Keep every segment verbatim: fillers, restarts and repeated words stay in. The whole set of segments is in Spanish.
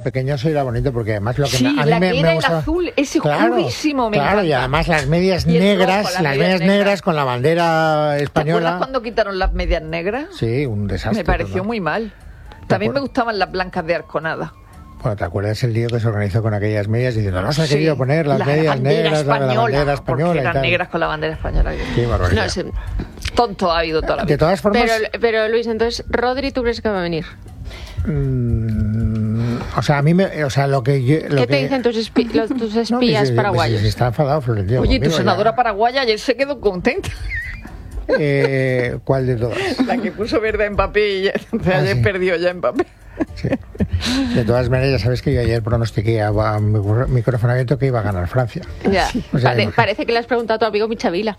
pequeño eso era bonito, porque además lo que sí, a mí la me, que me era gustaba, el azul, ese claro, oscurísimo me claro, encanta. Y además las medias Y el negras, rojo, las, las medias medias negras, negras con la bandera española. ¿Te acuerdas cuando quitaron las medias negras? Sí, un desastre. Me pareció ¿no? muy mal. También me gustaban las blancas de Arconada. Bueno, ¿te acuerdas el lío que se organizó con aquellas medias diciendo no se ha Sí, querido poner las la medias negras, la, la bandera española porque y eran tal? negras con la bandera española. Qué barbaridad. No sé. Tonto ha habido toda la vida. De todas formas... Pero, pero Luis, entonces, Rodri, ¿tú crees que va a venir? Mmm, o sea, a mí me... O sea, lo que yo... Lo ¿Qué que, te dicen tus, espi- los, tus espías no, que se, paraguayos? Se, se está enfadado Florentino Oye, conmigo, tu senadora ya. paraguaya ayer se quedó contenta. Eh, ¿Cuál de todas? La que puso verde en papel y entonces Ah, ayer sí. perdió ya en papel. Sí. De todas maneras, ya sabes que yo ayer pronostiqué a, a micrófono abierto que iba a ganar Francia. Ya. O sea, Pare- imagínate. parece que le has preguntado a tu amigo Michavila.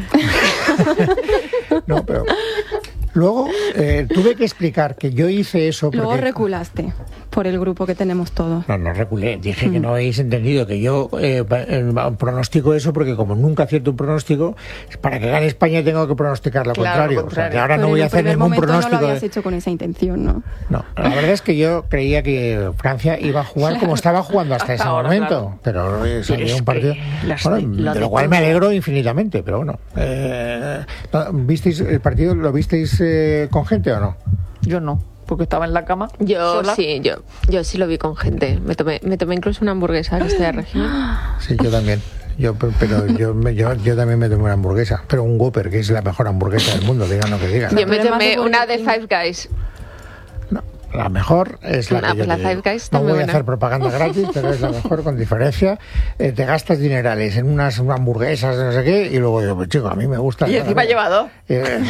No, pero luego eh, tuve que explicar que yo hice eso porque... Luego reculaste por el grupo que tenemos todos. No, no reculé. Dije que no habéis entendido que yo eh, eh, pronostico eso porque como nunca acierto un pronóstico, para que gane España tengo que pronosticar lo Claro, contrario. lo O sea, que contrario. ahora Pero no voy en a un hacer primer ningún momento pronóstico. no lo habías de- hecho con esa intención, ¿no? No, la verdad es que yo creía que Francia iba a jugar como estaba jugando hasta, Hasta ese ahora, momento, claro. pero eh, salió Es un partido que las bueno, de- lo de de lo cual me todo. alegro infinitamente, pero bueno, eh, no, ¿visteis el partido? ¿Lo visteis eh, con gente o no? Yo no, porque estaba en la cama. Yo sola. sí, yo, yo sí lo vi con gente. Me tomé, me tomé incluso una hamburguesa que estoy de régimen. Sí, yo también. Yo, pero yo, me- yo, yo también me tomé una hamburguesa, pero un Whopper, que es la mejor hamburguesa del mundo, digan lo que digan. Yo me Pero además tomé de una de Burger Five Guys. No, la mejor es la No, que yo pues la te Five digo. Guys está No muy voy a buena. hacer propaganda gratis, pero es la mejor con diferencia. Eh, te gastas dinerales en unas hamburguesas, no sé qué, y luego digo, pues chico, a mí me gusta. Y encima lleva dos. Eh,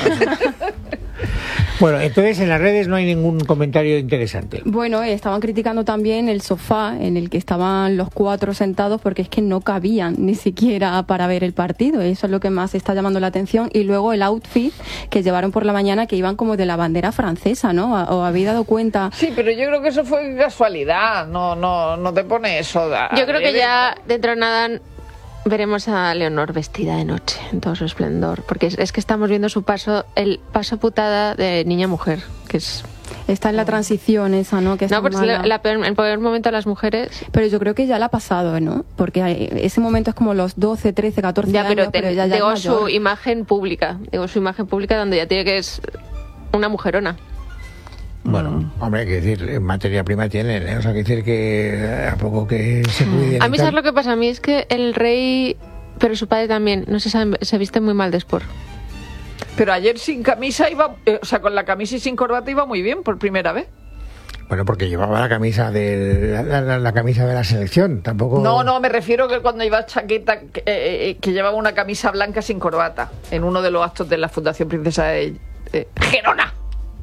bueno, entonces en las redes no hay ningún comentario interesante. Bueno, eh, estaban criticando también el sofá en el que estaban los cuatro sentados porque es que no cabían ni siquiera para ver el partido. Eso es lo que más está llamando la atención. Y luego el outfit que llevaron por la mañana, que iban como de la bandera francesa, ¿no? ¿O habéis dado cuenta? Sí, pero yo creo que eso fue casualidad. No, no, no te pone eso. a- Yo creo que adrede, ya ¿no? dentro de nada veremos a Leonor vestida de noche en todo su esplendor, porque es, es que estamos viendo su paso, el paso putada de niña mujer, que es Está en la transición esa, ¿no? Que es no, tan porque es mala. la- la peor- el peor momento de las mujeres. Pero yo creo que ya la ha pasado, ¿no? Porque hay- ese momento es como los doce, trece, catorce Ya, años, pero, te- pero ya, ya digo es mayor. su imagen pública, digo su imagen pública donde ya tiene que es una mujerona. Bueno, hombre, hay que decir, materia prima tienen, ¿eh? O sea, hay que decir que eh, a poco que se cuiden. A y mí tal. sabes lo que pasa, a mí es que el rey, pero su padre también, no se sabe, se viste muy mal de sport. Pero ayer sin camisa iba, eh, o sea, con la camisa y sin corbata iba muy bien por primera vez. Bueno, porque llevaba la camisa de la, la- la camisa de la selección, tampoco. No, no, me refiero que cuando iba chaqueta, que, eh, eh, que llevaba una camisa blanca sin corbata, en uno de los actos de la Fundación Princesa de eh, Gerona.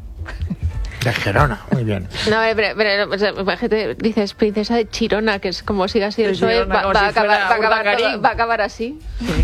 De Gerona, muy bien. No, eh, pero, pero, o sea, imagínate, dices princesa de Chirona, que es como siga así el De P S O E, Girona, va, como va si a acabar, fuera va, a acabar Urdangarín. todo- va a acabar así.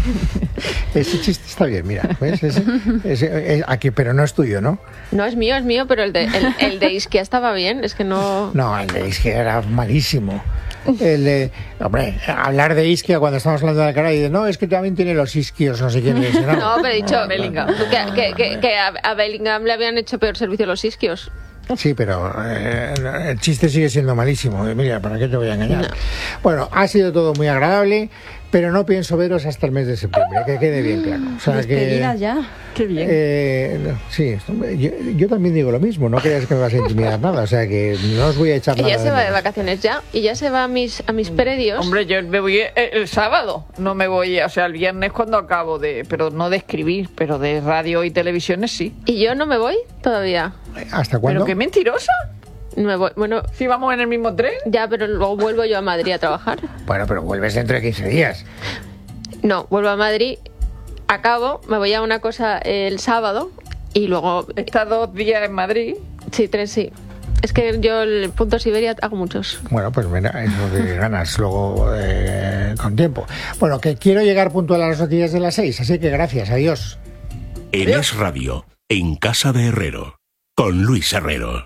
Ese chiste está bien, mira. ¿Ves? Ese- ese- eh, aquí, pero no es tuyo, ¿no? No, es mío, es mío, pero el de, el, el de Isquia estaba bien, es que no... No, el de Isquia era malísimo. El de, hombre, hablar de Isquia cuando estamos hablando de la cara y de no, es que también tiene los isquios, no sé quién lesionado. No, pero he dicho Bellingham. que, que, que, que a, a Bellingham le habían hecho peor servicio los isquios. Sí, pero eh, el chiste sigue siendo malísimo. Mira, ¿para qué te voy a engañar? No. Bueno, ha sido todo muy agradable, pero no pienso veros hasta el mes de septiembre, que quede bien claro. O sea, Despedida que, ya. Qué bien. eh, no, sí, yo, yo también digo lo mismo, no creas que me vas a intimidar nada, o sea que no os voy a echar nada. Ella se va de menos. vacaciones ya y ya se va a mis, a mis predios. Hombre, yo me voy el, el sábado, no me voy, o sea, el viernes cuando acabo de, pero no de escribir, pero de radio y televisiones sí. Y yo no me voy todavía. ¿Hasta cuándo? Pero qué mentirosa. No me voy. Bueno, Si vamos en el mismo tren. ya, pero luego vuelvo yo a Madrid a trabajar. Bueno, pero vuelves dentro de quince días. No, vuelvo a Madrid, acabo, me voy a una cosa el sábado y luego... Está dos días en Madrid. Sí, tres, sí. Es que yo el punto Siberia hago muchos. Bueno, pues mira, es lo que ganas luego eh, con tiempo. Bueno, que quiero llegar puntual a las noticias de las seis, así que gracias, adiós. En Es Radio, en Casa de Herrero, con Luis Herrero.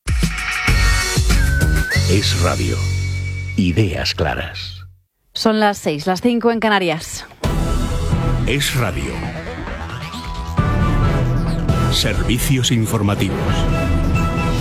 Es Radio. Ideas claras. Son las seis, las cinco en Canarias. Es Radio. Servicios informativos.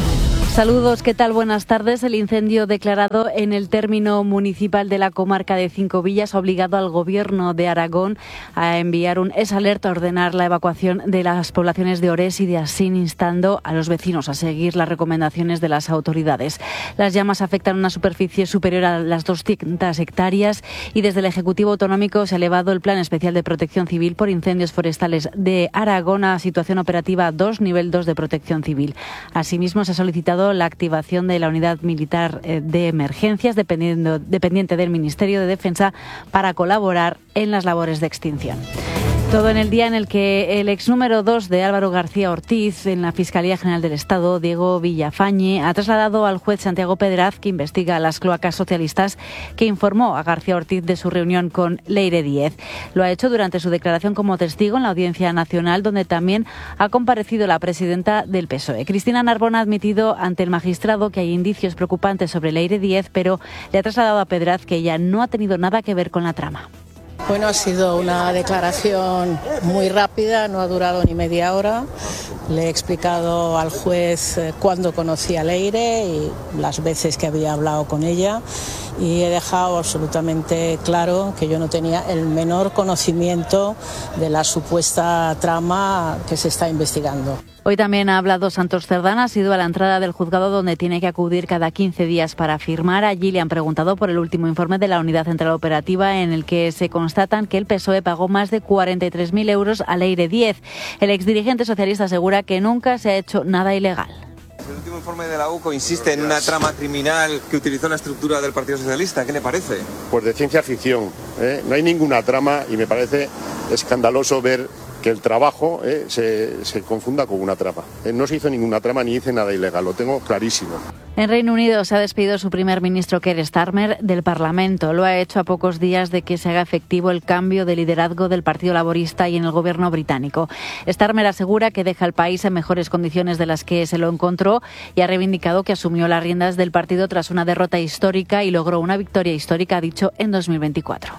Saludos, ¿qué tal? Buenas tardes. El incendio declarado en el término municipal de la comarca de Cinco Villas ha obligado al Gobierno de Aragón a enviar un S-Alert a ordenar la evacuación de las poblaciones de Orés y de Asín, instando a los vecinos a seguir las recomendaciones de las autoridades. Las llamas afectan una superficie superior a las doscientas hectáreas y desde el Ejecutivo Autonómico se ha elevado el Plan Especial de Protección Civil por Incendios Forestales de Aragón a situación operativa dos, nivel dos de Protección Civil. Asimismo, se ha solicitado la activación de la Unidad Militar de Emergencias dependiendo, dependiente del Ministerio de Defensa para colaborar en las labores de extinción. Todo en el día en el que el ex número dos de Álvaro García Ortiz en la Fiscalía General del Estado, Diego Villafañe, ha trasladado al juez Santiago Pedraz, que investiga las cloacas socialistas, que informó a García Ortiz de su reunión con Leire Díez. Lo ha hecho durante su declaración como testigo en la Audiencia Nacional, donde también ha comparecido la presidenta del P S O E. Cristina Narbón ha admitido ante el magistrado que hay indicios preocupantes sobre Leire Díez, pero le ha trasladado a Pedraz que ella no ha tenido nada que ver con la trama. Bueno, ha sido una declaración muy rápida, no ha durado ni media hora. Le he explicado al juez cuándo conocí a Leire y las veces que había hablado con ella, y he dejado absolutamente claro que yo no tenía el menor conocimiento de la supuesta trama que se está investigando. Hoy también ha hablado Santos Cerdán, ha sido a la entrada del juzgado donde tiene que acudir cada quince días para firmar. Allí le han preguntado por el último informe de la Unidad Central Operativa en el que se constatan que el P S O E pagó más de cuarenta y tres mil euros a Leire Díez. El exdirigente socialista asegura que nunca se ha hecho nada ilegal. El último informe de la U C O insiste en una trama criminal que utilizó la estructura del Partido Socialista. ¿Qué le parece? Pues de ciencia ficción, ¿eh? No hay ninguna trama y me parece escandaloso ver que el trabajo eh, se, se confunda con una trama. Eh, no se hizo ninguna trama ni hice nada ilegal, lo tengo clarísimo. En Reino Unido se ha despedido su primer ministro, Keir Starmer, del Parlamento. Lo ha hecho a pocos días de que se haga efectivo el cambio de liderazgo del Partido Laborista y en el gobierno británico. Starmer asegura que deja el país en mejores condiciones de las que se lo encontró y ha reivindicado que asumió las riendas del partido tras una derrota histórica y logró una victoria histórica, ha dicho, en dos mil veinticuatro.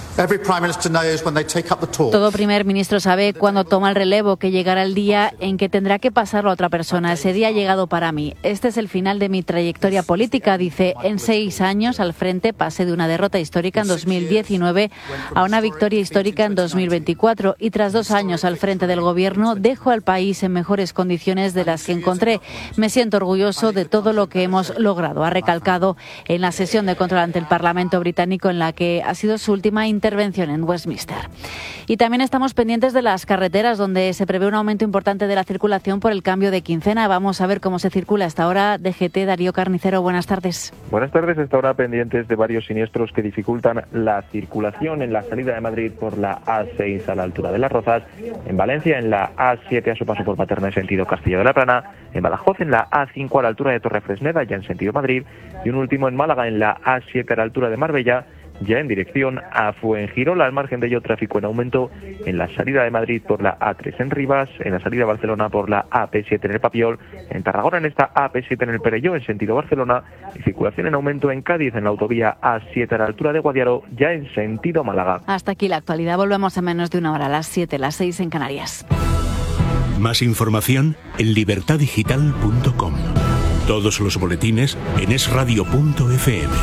Todo primer ministro sabe cuando toma el relevo que llegará el día en que tendrá que pasarlo a otra persona. Ese día ha llegado para mí. Este es el final de mi trayectoria política, dice. En seis años al frente pasé de una derrota histórica en dos mil diecinueve a una victoria histórica en dos mil veinticuatro y tras dos años al frente del gobierno dejo al país en mejores condiciones de las que encontré. Me siento orgulloso de todo lo que hemos logrado, ha recalcado en la sesión de control ante el Parlamento británico en la que ha sido su última intervención intervención en Westminster. Y también estamos pendientes de las carreteras, donde se prevé un aumento importante de la circulación por el cambio de quincena. Vamos a ver cómo se circula hasta ahora. D G T, Darío Carnicero, buenas tardes. Buenas tardes. Hasta ahora pendientes de varios siniestros que dificultan la circulación en la salida de Madrid por la A seis a la altura de Las Rozas, en Valencia en la A siete a su paso por Paterna en sentido Castillo de la Plana, en Badajoz en la A cinco a la altura de Torrefresneda ya en sentido Madrid y un último en Málaga en la A siete a la altura de Marbella, ya en dirección a Fuengirola. Al margen de ello, tráfico en aumento en la salida de Madrid por la A tres en Rivas, en la salida de Barcelona por la A P siete en el Papiol, en Tarragona en esta A P siete en el Perelló en sentido Barcelona y circulación en aumento en Cádiz en la autovía A siete a la altura de Guadiaro ya en sentido Málaga. Hasta aquí la actualidad. Volvemos en menos de una hora, a las siete, las seis en Canarias. Más información en libertad digital punto com. Todos los boletines en es radio punto efe eme.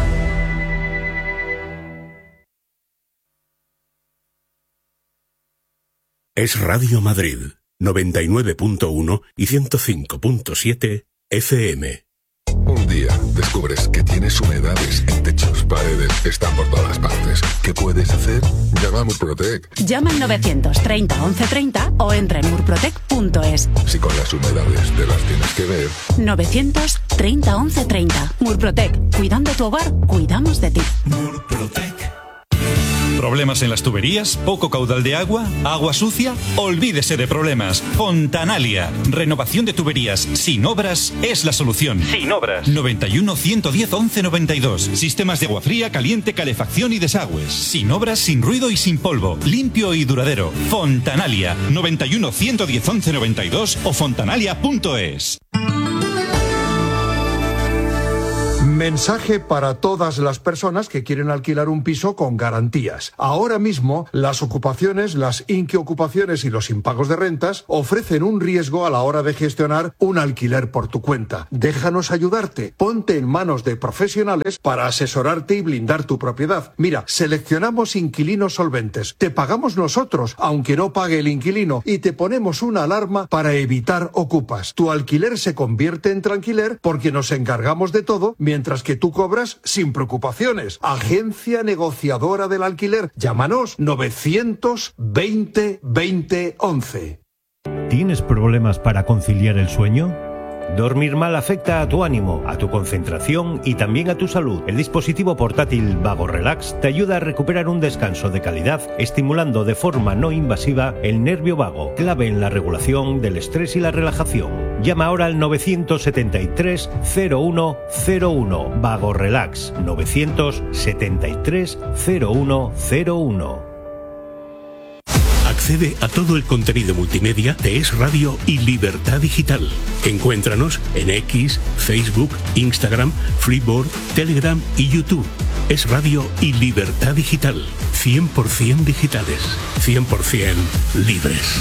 Es Radio Madrid, noventa y nueve punto uno y ciento cinco punto siete efe eme. Un día descubres que tienes humedades en techos, paredes, están por todas partes. ¿Qué puedes hacer? Llama a Murprotec. Llama al novecientos treinta once treinta o entra en murprotec punto es. Si con las humedades te las tienes que ver. novecientos treinta once treinta. Murprotec. Cuidando tu hogar, cuidamos de ti. Murprotec. ¿Problemas en las tuberías? ¿Poco caudal de agua? ¿Agua sucia? Olvídese de problemas. Fontanalia. Renovación de tuberías sin obras es la solución. Sin obras. noventa y uno, ciento diez, once noventa y dos. Sistemas de agua fría, caliente, calefacción y desagües. Sin obras, sin ruido y sin polvo. Limpio y duradero. Fontanalia. noventa y uno, ciento diez, once noventa y dos o fontanalia punto es. Mensaje para todas las personas que quieren alquilar un piso con garantías. Ahora mismo, las ocupaciones, las inquiocupaciones y los impagos de rentas ofrecen un riesgo a la hora de gestionar un alquiler por tu cuenta. Déjanos ayudarte. Ponte en manos de profesionales para asesorarte y blindar tu propiedad. Mira, seleccionamos inquilinos solventes. Te pagamos nosotros, aunque no pague el inquilino, y te ponemos una alarma para evitar ocupas. Tu alquiler se convierte en tranquiler porque nos encargamos de todo, mientras Mientras que tú cobras sin preocupaciones. Agencia negociadora del alquiler. Llámanos novecientos veinte veinte once. ¿Tienes problemas para conciliar el sueño? Dormir mal afecta a tu ánimo, a tu concentración y también a tu salud. El dispositivo portátil Vago Relax te ayuda a recuperar un descanso de calidad, estimulando de forma no invasiva el nervio vago, clave en la regulación del estrés y la relajación. Llama ahora al novecientos setenta y tres cero uno cero uno. Vago Relax. novecientos setenta y tres cero uno cero uno. Accede a todo el contenido multimedia de Es Radio y Libertad Digital. Encuéntranos en X, Facebook, Instagram, Flipboard, Telegram y YouTube. Es Radio y Libertad Digital. cien por ciento digitales. cien por ciento libres.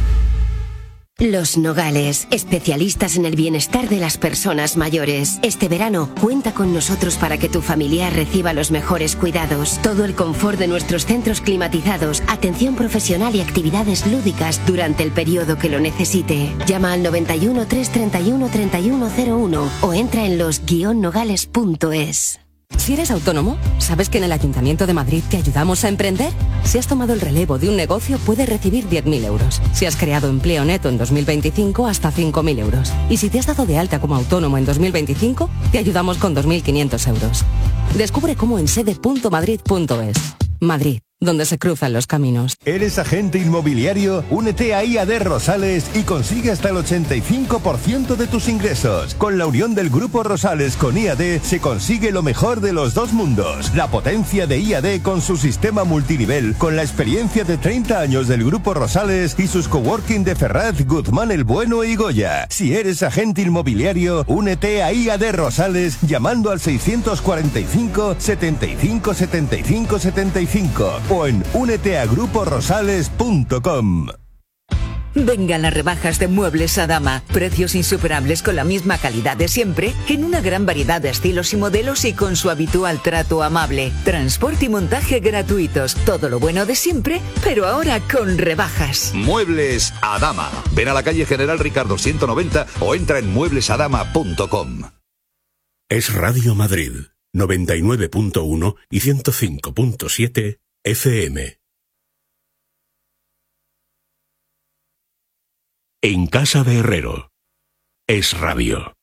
Los Nogales, especialistas en el bienestar de las personas mayores. Este verano, cuenta con nosotros para que tu familiar reciba los mejores cuidados. Todo el confort de nuestros centros climatizados, atención profesional y actividades lúdicas durante el periodo que lo necesite. Llama al noventa y uno, trescientos treinta y uno, treinta y uno cero uno o entra en los guion nogales punto es. Si eres autónomo, ¿sabes que en el Ayuntamiento de Madrid te ayudamos a emprender? Si has tomado el relevo de un negocio, puedes recibir diez mil euros. Si has creado empleo neto en dos mil veinticinco, hasta cinco mil euros. Y si te has dado de alta como autónomo en dos mil veinticinco, te ayudamos con dos mil quinientos euros. Descubre cómo en sede punto madrid punto es. Madrid, donde se cruzan los caminos. ¿Eres agente inmobiliario? Únete a I A D Rosales y consigue hasta el ochenta y cinco por ciento de tus ingresos. Con la unión del Grupo Rosales con I A D se consigue lo mejor de los dos mundos. La potencia de I A D con su sistema multinivel, con la experiencia de treinta años del Grupo Rosales y sus coworking de Ferraz, Guzmán el Bueno y Goya. Si eres agente inmobiliario, únete a I A D Rosales llamando al seiscientos cuarenta y cinco, setenta y cinco, setenta y cinco, setenta y cinco o en únete a grupo rosales punto com. Vengan las rebajas de Muebles Adama. Precios insuperables con la misma calidad de siempre, en una gran variedad de estilos y modelos y con su habitual trato amable. Transporte y montaje gratuitos. Todo lo bueno de siempre, pero ahora con rebajas. Muebles Adama. Ven a la calle General Ricardo ciento noventa o entra en muebles adama punto com. Es Radio Madrid, noventa y nueve punto uno y ciento cinco punto siete F M. En casa de Herrero. Es Radio.